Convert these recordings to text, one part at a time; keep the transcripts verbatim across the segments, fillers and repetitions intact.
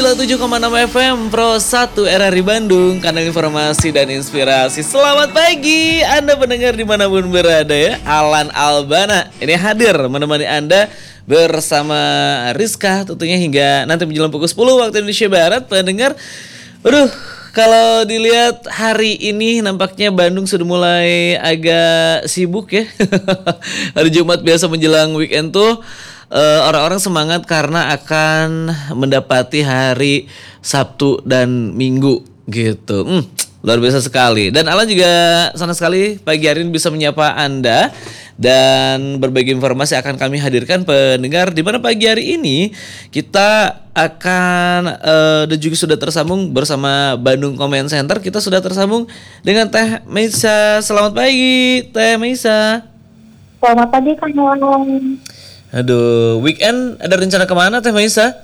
sembilan puluh tujuh koma enam F M Pro satu R R I Bandung, kanal informasi dan inspirasi. Selamat pagi Anda pendengar dimanapun berada ya. Alan Albana ini hadir menemani Anda bersama Rizka tentunya hingga nanti menjelang pukul sepuluh waktu Indonesia Barat. Pendengar, aduh, kalau dilihat hari ini nampaknya Bandung sudah mulai agak sibuk ya. Hari Jumat biasa menjelang weekend tuh Uh, orang-orang semangat karena akan mendapati hari Sabtu dan Minggu gitu. Hmm, luar biasa sekali. Dan Alan juga senang sekali pagi hari ini bisa menyapa Anda dan berbagi informasi akan kami hadirkan pendengar, di mana pagi hari ini kita akan uh, dan juga sudah tersambung bersama Bandung Comment Center. Kita sudah tersambung dengan Teh Meisa. Selamat pagi Teh Meisa. Selamat pagi Kang Wong. Aduh, weekend ada rencana kemana Teh Maisa?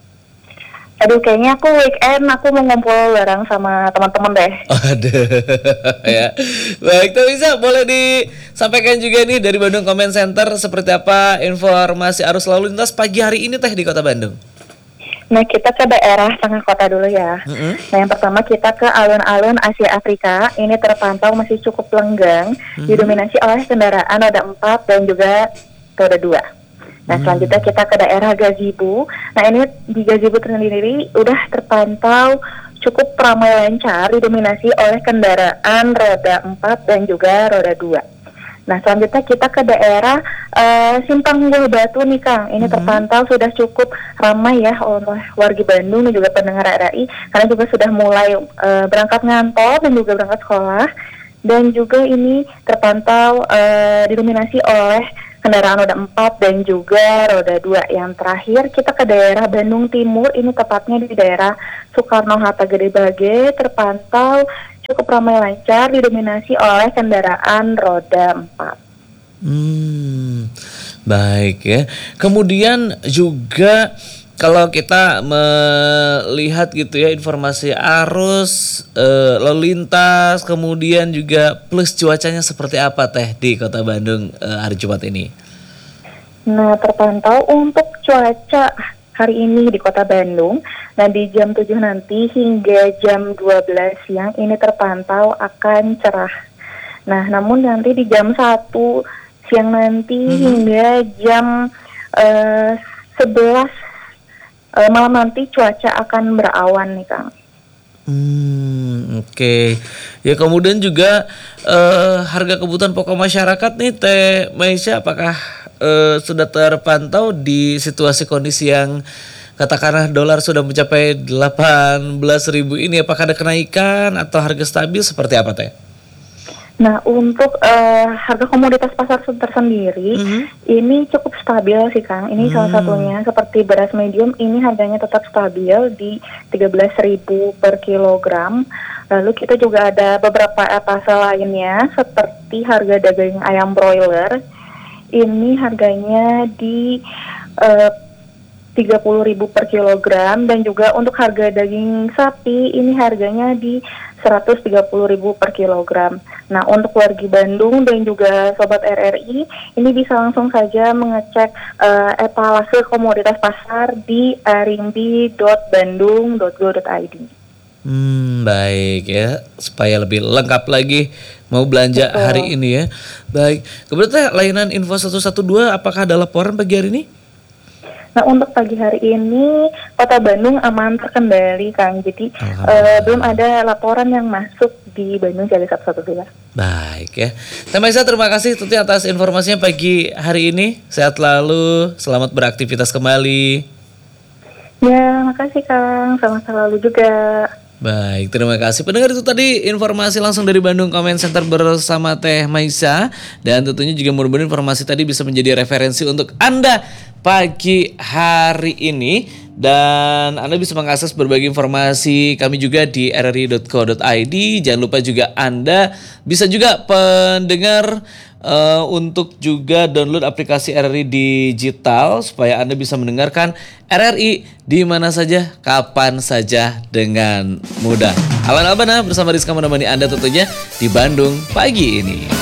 Aduh, kayaknya aku weekend aku mau ngumpul bareng sama teman-teman deh. Aduh, ya. Baik Teh Maisa, boleh disampaikan juga nih dari Bandung Comment Center seperti apa informasi arus lalu lintas pagi hari ini Teh di Kota Bandung? Nah, kita ke daerah tengah kota dulu ya. Mm-hmm. Nah, yang pertama kita ke alun-alun Asia Afrika. Ini terpantau masih cukup lenggang, mm-hmm. didominasi oleh kendaraan roda empat dan juga roda dua. Nah, selanjutnya kita ke daerah Gazebo. Nah, ini di Gazebo sendiri udah terpantau cukup ramai lancar, didominasi oleh kendaraan roda empat dan juga roda dua. Nah, selanjutnya kita ke daerah uh, Simpang Buah Batu nih Kang. Ini mm-hmm. terpantau sudah cukup ramai ya oleh warga Bandung dan juga pendengar R R I, karena juga sudah mulai uh, berangkat ngantor dan juga berangkat sekolah. Dan juga ini terpantau uh, didominasi oleh kendaraan roda empat dan juga roda dua. Yang terakhir kita ke daerah Bandung Timur, ini tepatnya di daerah Soekarno-Hatta Gede Bage, terpantau cukup ramai lancar, didominasi oleh kendaraan roda empat. Hmm, baik ya. Kemudian juga kalau kita melihat gitu ya informasi arus e, lalu lintas, kemudian juga plus cuacanya seperti apa Teh di Kota Bandung e, hari Jumat ini? Nah, terpantau untuk cuaca hari ini di Kota Bandung, nah di jam tujuh nanti hingga jam dua belas siang ini terpantau akan cerah. Nah, namun nanti di jam satu siang nanti hmm. hingga jam e, sebelas Uh, malam nanti cuaca akan berawan nih Kang. Hmm, oke. Okay. Ya kemudian juga uh, harga kebutuhan pokok masyarakat nih Teh Maisha, apakah uh, sudah terpantau di situasi kondisi yang katakanlah dolar sudah mencapai delapan belas ribu ini, apakah ada kenaikan atau harga stabil seperti apa Teh? Nah, untuk uh, harga komoditas pasar tersendiri mm-hmm. ini cukup stabil sih Kang. Ini mm. salah satunya seperti beras medium, ini harganya tetap stabil di tiga belas ribu per kilogram. Lalu kita juga ada beberapa etase lainnya seperti harga daging ayam broiler. Ini harganya di uh, tiga puluh ribu per kilogram, dan juga untuk harga daging sapi ini harganya di seratus tiga puluh ribu per kilogram. Nah, untuk wargi Bandung dan juga Sobat R R I, ini bisa langsung saja mengecek uh, etalase komoditas pasar di arimbi dot bandung dot go dot i d. Hmm, baik ya, supaya lebih lengkap lagi mau belanja Betul. hari ini ya. Baik, kemudian layanan info seratus dua belas, apakah ada laporan pagi hari ini? Nah, untuk pagi hari ini Kota Bandung aman terkendali Kang. Jadi uh, belum ada laporan yang masuk di Bandung Jaya seratus dua belas. Baik ya. Teh Maisa, terima kasih Tuti atas informasinya pagi hari ini. Sehat selalu, selamat beraktivitas kembali. Ya, makasih Kang. Selamat selalu juga. Baik, terima kasih. Pendengar, itu tadi informasi langsung dari Bandung Comment Center bersama Teh Maisa. Dan tentunya juga mudah-mudahan informasi tadi bisa menjadi referensi untuk Anda pagi hari ini. Dan Anda bisa mengakses berbagai informasi kami juga di r r i dot co dot i d. Jangan lupa juga Anda bisa juga pendengar uh, untuk juga download aplikasi R R I Digital supaya Anda bisa mendengarkan R R I di mana saja, kapan saja dengan mudah. Alan Albana bersama Rizka menemani Anda tentunya di Bandung pagi ini.